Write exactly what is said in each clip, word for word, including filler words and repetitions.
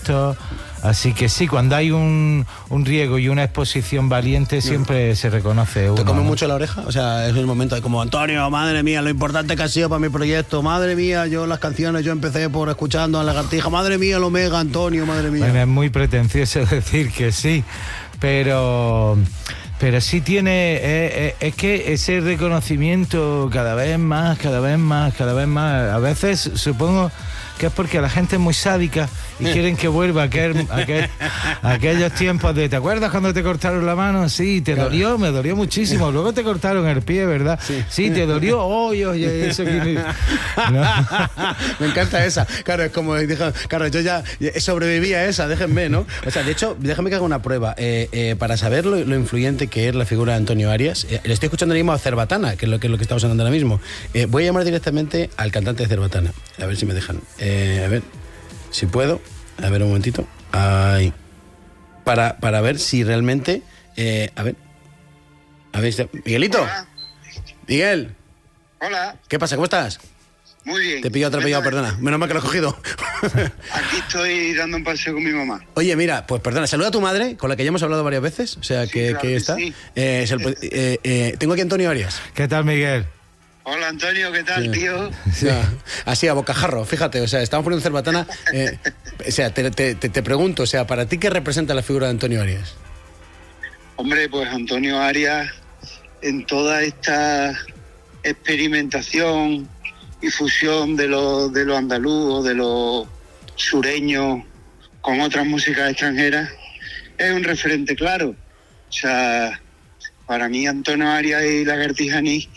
proyectos. Así que sí, cuando hay un, un riego y una exposición valiente siempre se reconoce uno. ¿Te come ¿no? mucho la oreja? O sea, es el momento de como, Antonio, madre mía, lo importante que ha sido para mi proyecto, madre mía, yo las canciones, yo empecé por escuchando a Lagartija, madre mía, el Omega, Antonio, madre mía. Bueno, es muy pretencioso decir que sí, pero... Pero sí tiene, es, es que ese reconocimiento cada vez más, cada vez más, cada vez más, a veces supongo que es porque la gente es muy sádica y quieren que vuelva a, aquel, a, aquel, a aquellos tiempos de, ¿te acuerdas cuando te cortaron la mano? Sí, te claro. dolió, me dolió muchísimo. Luego te cortaron el pie, ¿verdad? Sí, sí te dolió. Oye, oye, eso que... ¿No? Me encanta esa. Claro, es como, claro, yo ya sobreviví a esa, déjenme, ¿no? O sea, de hecho, déjame que haga una prueba. Eh, eh, para saber lo, lo influyente que es la figura de Antonio Arias, eh, le estoy escuchando ahora mismo a Cerbatana, que es lo que, es lo que estamos hablando ahora mismo. Eh, voy a llamar directamente al cantante de Cerbatana, a ver si me dejan. Eh, a ver, si puedo. A ver, un momentito. Ay. Para, para ver si realmente... Eh, a ver. A ver, Miguelito. Hola. Miguel. Hola. ¿Qué pasa? ¿Cómo estás? Muy bien. Te pillo atropellado, perdona. Menos mal que lo he cogido. Aquí estoy dando un paseo con mi mamá. Oye, mira, pues perdona, saluda a tu madre, con la que ya hemos hablado varias veces. O sea, sí, que, claro que que está. Sí. Eh, es el, eh, eh, tengo aquí a Antonio Arias. ¿Qué tal, Miguel? Hola, Antonio, ¿qué tal, sí. tío? Sí. Ya, así, a bocajarro, fíjate, o sea, estamos poniendo Cerbatana. Eh, o sea, te, te, te, te pregunto, o sea, ¿para ti qué representa la figura de Antonio Arias? Hombre, pues Antonio Arias, en toda esta experimentación y fusión de lo, de lo andaluz, de lo sureño, con otras músicas extranjeras, es un referente claro. O sea, para mí Antonio Arias y Lagartija Nick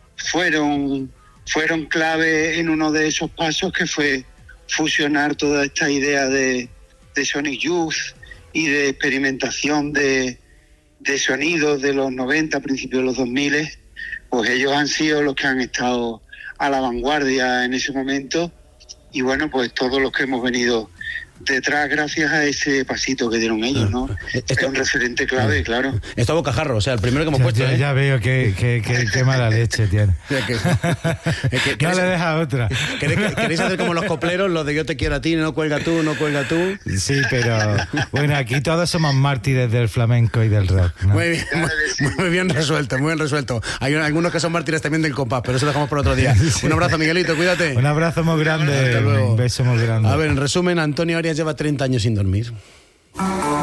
fueron, fueron clave en uno de esos pasos que fue fusionar toda esta idea de, de Sonic Youth y de experimentación de, de sonidos de los noventa, principios de los dos mil. Pues ellos han sido los que han estado a la vanguardia en ese momento y bueno, pues todos los que hemos venido detrás gracias a ese pasito que dieron ellos, ¿no? Esto, es un referente clave, claro. Esto a bocajarro, o sea, el primero que hemos ya, puesto, ya, ¿eh? Ya veo que, que, que, que mala leche tiene. que, que, que, no le deja otra. ¿Queréis, ¿Queréis hacer como los copleros, los de yo te quiero a ti, no cuelga tú, no cuelga tú? Sí, pero bueno, aquí todos somos mártires del flamenco y del rock, ¿no? Muy bien, muy, muy bien resuelto, muy bien resuelto. Hay algunos que son mártires también del compás, pero eso lo dejamos por otro día. Sí. Un abrazo, Miguelito, cuídate. Un abrazo muy grande. Hasta luego. Un beso muy grande. A ver, en resumen, Antonio Arias lleva treinta años sin dormir.